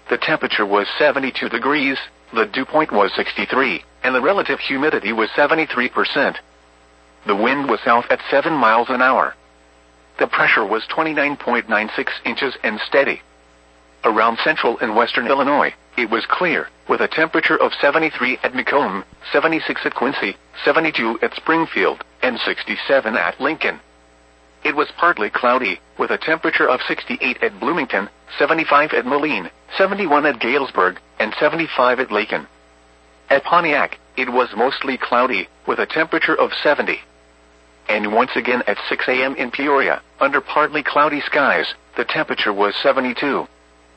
the temperature was 72 degrees, the dew point was 63, and the relative humidity was 73%. The wind was south at 7 miles an hour. The pressure was 29.96 inches and steady. Around central and western Illinois, it was clear, with a temperature of 73 at Macomb, 76 at Quincy, 72 at Springfield, and 67 at Lincoln. It was partly cloudy, with a temperature of 68 at Bloomington, 75 at Moline, 71 at Galesburg, and 75 at Lacon. At Pontiac, it was mostly cloudy, with a temperature of 70. And once again at 6 a.m. in Peoria, under partly cloudy skies, the temperature was 72.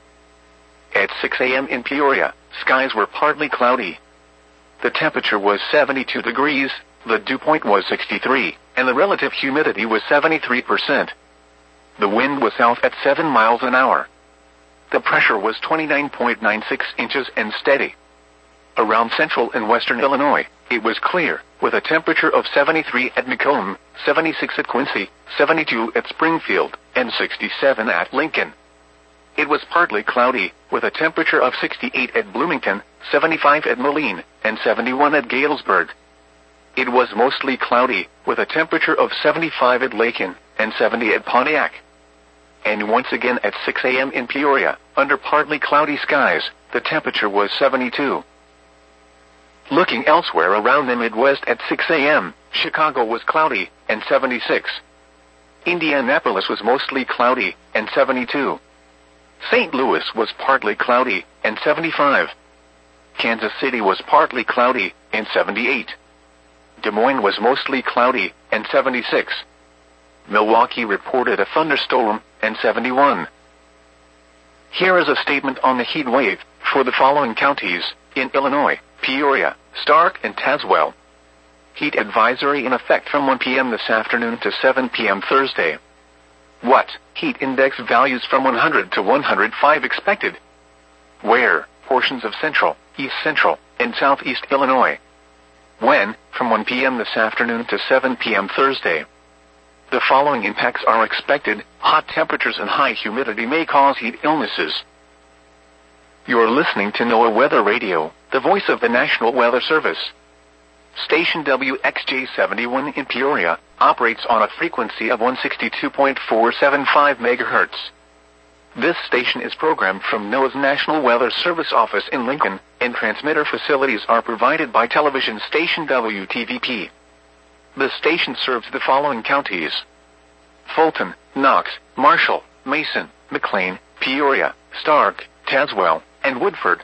At 6 a.m. in Peoria, skies were partly cloudy. The temperature was 72 degrees, the dew point was 63, and the relative humidity was 73%. The wind was south at 7 miles an hour. The pressure was 29.96 inches and steady. Around central and western Illinois, it was clear, with a temperature of 73 at Macomb, 76 at Quincy, 72 at Springfield, and 67 at Lincoln. It was partly cloudy, with a temperature of 68 at Bloomington, 75 at Moline, and 71 at Galesburg. It was mostly cloudy, with a temperature of 75 at Lacon, and 70 at Pontiac. And once again at 6 a.m. in Peoria, under partly cloudy skies, the temperature was 72. Looking elsewhere around the Midwest at 6 a.m., Chicago was cloudy, and 76. Indianapolis was mostly cloudy, and 72. St. Louis was partly cloudy, and 75. Kansas City was partly cloudy, and 78. Des Moines was mostly cloudy, and 76. Milwaukee reported a thunderstorm, and 71. Here is a statement on the heat wave for the following counties in Illinois: Peoria, Stark, and Tazewell. Heat advisory in effect from 1 p.m. this afternoon to 7 p.m. Thursday. What? Heat index values from 100 to 105 expected. Where? Portions of central, east central, and southeast Illinois. When? From 1 p.m. this afternoon to 7 p.m. Thursday. The following impacts are expected. Hot temperatures and high humidity may cause heat illnesses. You're listening to NOAA Weather Radio, the voice of the National Weather Service. Station WXJ71 in Peoria operates on a frequency of 162.475 MHz. This station is programmed from NOAA's National Weather Service office in Lincoln, and transmitter facilities are provided by television station WTVP. The station serves the following counties: Fulton, Knox, Marshall, Mason, McLean, Peoria, Stark, Tazewell, and Woodford.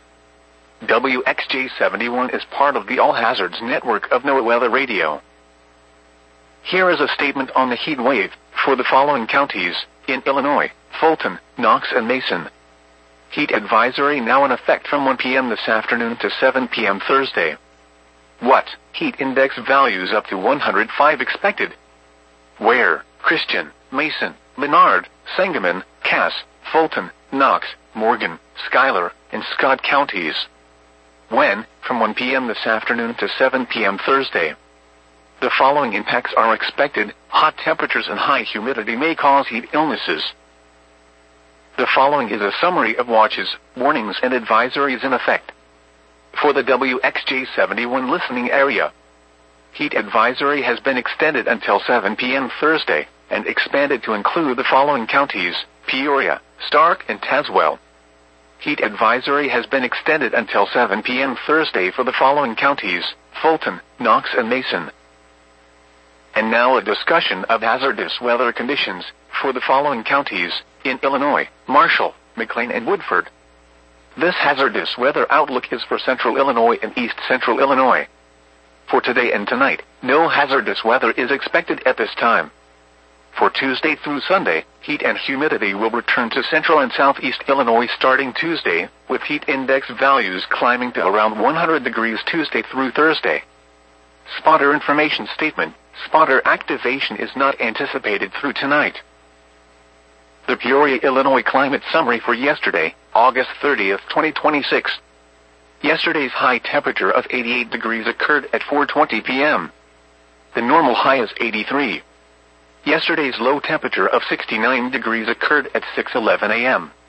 WXJ71 is part of the All Hazards network of NOAA Weather Radio. Here is a statement on the heat wave for the following counties in Illinois: Fulton, Knox, and Mason. Heat advisory now in effect from 1 p.m. this afternoon to 7 p.m. Thursday. What? Heat index values up to 105 expected. Where? Christian, Mason, Menard, Sangamon, Cass, Fulton, Knox, Morgan, Schuyler, and Scott counties. When? From 1 p.m. this afternoon to 7 p.m. Thursday. The following impacts are expected. Hot temperatures and high humidity may cause heat illnesses. The following is a summary of watches, warnings, and advisories in effect. For the WXJ71 listening area, heat advisory has been extended until 7 p.m. Thursday, and expanded to include the following counties: Peoria, Stark, and Tazewell. Heat advisory has been extended until 7 p.m. Thursday for the following counties: Fulton, Knox, and Mason. And now a discussion of hazardous weather conditions for the following counties in Illinois: Marshall, McLean, and Woodford. This hazardous weather outlook is for central Illinois and east central Illinois. For today and tonight, no hazardous weather is expected at this time. For Tuesday through Sunday, heat and humidity will return to central and southeast Illinois starting Tuesday, with heat index values climbing to around 100 degrees Tuesday through Thursday. Spotter information statement: spotter activation is not anticipated through tonight. The Peoria, Illinois climate summary for yesterday, August 30th, 2026. Yesterday's high temperature of 88 degrees occurred at 4:20 p.m. The normal high is 83. Yesterday's low temperature of 69 degrees occurred at 6:11 a.m.